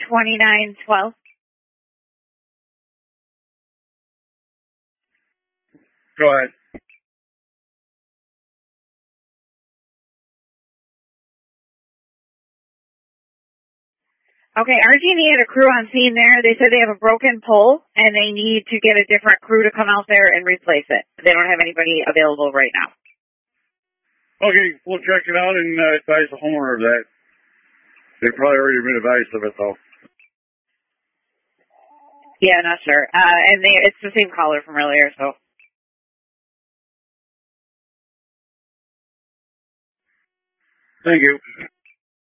2912. Go ahead. Okay, RG&E had a crew on scene there. They said they have a broken pole, and they need to get a different crew to come out there and replace it. They don't have anybody available right now. Okay, we'll check it out and advise the homeowner of that. They've probably already been advised of it, though. Yeah, not sure. And it's the same caller from earlier, so. Thank you.